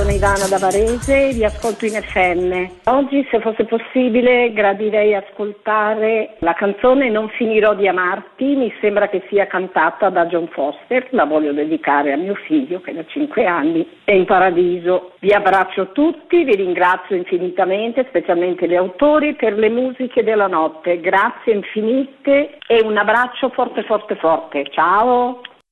sono Ivana da Varese, vi ascolto in FM. Oggi, se fosse possibile, gradirei ascoltare la canzone Non finirò di amarti, mi sembra che sia cantata da John Foster, la voglio dedicare a mio figlio che da 5 anni è in paradiso. Vi abbraccio tutti, vi ringrazio infinitamente, specialmente gli autori, per le musiche della notte. Grazie infinite e un abbraccio forte forte forte. Ciao!